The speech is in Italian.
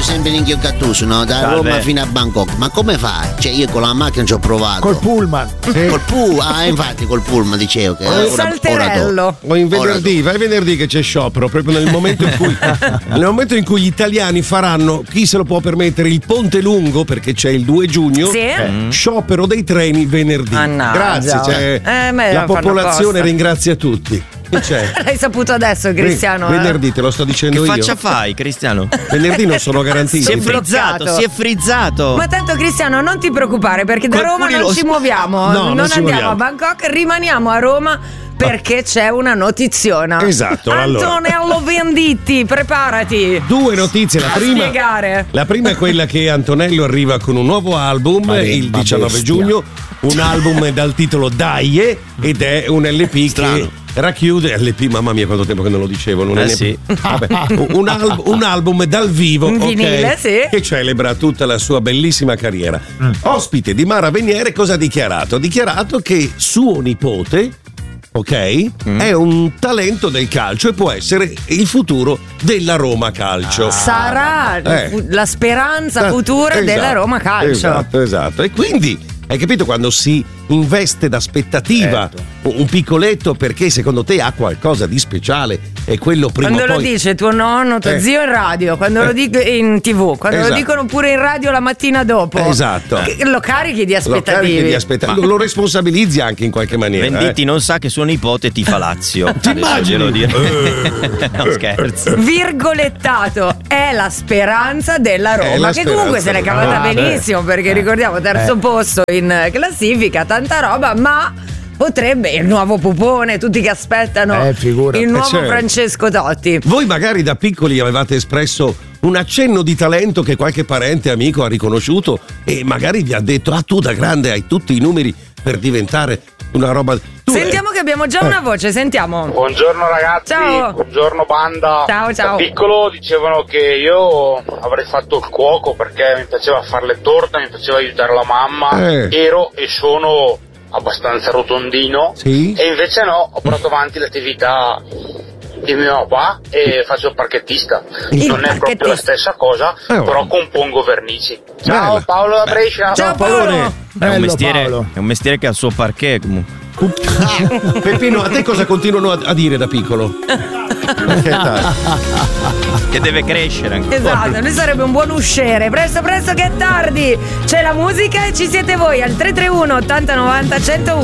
sempre in Gattuso, no? Da Roma fino a Bangkok. Ma come fa? Cioè, io con la macchina ci ho provato. Col pullman. Sì. Infatti col pullman dicevo che il salterello. O in venerdì, vai venerdì che c'è sciopero, proprio nel momento in cui gli italiani faranno, chi se lo può permettere, il Ponte Lungo, perché c'è il 2 giugno, sciopero dei treni venerdì. Grazie, la popolazione ringrazia tutti. Che c'è? L'hai saputo adesso, Cristiano? Venerdì te lo sto dicendo io. Che faccia fai, Cristiano? Venerdì non sono garantiti. Si è frizzato. Ma tanto, Cristiano, non ti preoccupare, perché da Roma non ci muoviamo. No, non andiamo a Bangkok, rimaniamo a Roma. Perché c'è una notiziona. Esatto. Antonello Venditti, preparati. 2 notizie. La prima è quella che Antonello arriva con un nuovo album il 19 giugno. Un album dal titolo Daie, ed è un LP che racchiude LP, mamma mia quanto tempo che non lo dicevo, non è sì. Vabbè, un album dal vivo, un vinile, che celebra tutta la sua bellissima carriera. Ospite di Mara Veniere, cosa ha dichiarato? Ha dichiarato che suo nipote è un talento del calcio e può essere il futuro della Roma Calcio. Sarà la speranza futura della Roma Calcio. Esatto. E quindi hai capito, quando si investe d'aspettativa un piccoletto, perché secondo te ha qualcosa di speciale, e quello prima quando lo dice tuo nonno, tuo zio in radio, quando lo dico in TV, quando lo dicono pure in radio la mattina dopo, lo carichi di aspettative. Lo responsabilizzi anche in qualche maniera. Venditti non sa che suo nipote tifa Lazio. Ti immagini? No, scherzo. Virgolettato, è la speranza della Roma, che comunque se l'è cavata benissimo, perché ricordiamo terzo posto in classifica, tanta roba, ma potrebbe il nuovo Pupone, tutti che aspettano il nuovo Francesco Totti. Voi magari da piccoli avevate espresso un accenno di talento che qualche parente amico ha riconosciuto e magari vi ha detto: tu da grande hai tutti i numeri per diventare una roba. Sentiamo che abbiamo già una voce, sentiamo. Buongiorno ragazzi. Ciao. Buongiorno banda. Ciao. Da piccolo dicevano che io avrei fatto il cuoco perché mi piaceva fare le torte, mi piaceva aiutare la mamma. Ero e sono abbastanza rotondino, e invece no, ho portato avanti l'attività di mio papà e faccio il parchettista. Non è proprio la stessa cosa, però compongo vernici. Ciao Paolo da Brescia. Ciao Paolo. È un mestiere che ha il suo parquet comunque. Peppino, a te cosa continuano a dire da piccolo? Che deve crescere ancora. Esatto, lui sarebbe un buon usciere. Presto che è tardi. C'è la musica e ci siete voi al 331 80 90 101.